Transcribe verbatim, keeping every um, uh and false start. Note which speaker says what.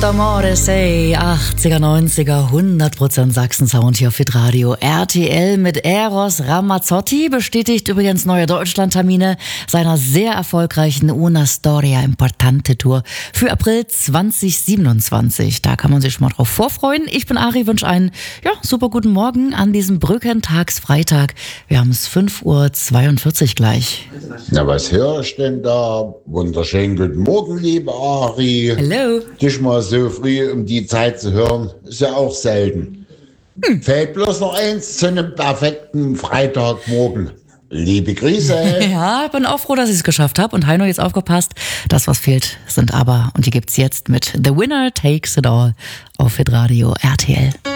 Speaker 1: Morrissey, achtziger, neunziger, hundert Prozent Sachsen-Sound hier auf Hitradio. R T L mit Eros Ramazzotti bestätigt übrigens neue Deutschlandtermine seiner sehr erfolgreichen Una Storia Importante Tour für April zwanzig siebenundzwanzig. Da kann man sich schon mal drauf vorfreuen. Ich bin Ari, wünsche einen ja, super guten Morgen an diesem Brückentagsfreitag. Wir haben es fünf Uhr zweiundvierzig gleich.
Speaker 2: Na, was höre ich denn da? Wunderschönen guten Morgen, liebe Ari.
Speaker 1: Hallo.
Speaker 2: Dich mal so früh um die Zeit zu hören, ist ja auch selten. Hm. Fällt bloß noch eins zu einem perfekten Freitagmorgen. Liebe Grüße.
Speaker 1: Ja, bin auch froh, dass ich es geschafft habe. Und Heino, jetzt aufgepasst. Das, was fehlt, sind aber, und die gibt's jetzt mit The Winner Takes It All auf Hitradio R T L.